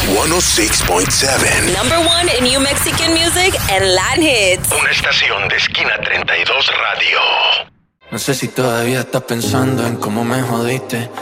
106.7. Number one in New Mexican music and Latin hits. Una estación de Esquina 32 Radio. No sé si todavía estás pensando en cómo me jodiste.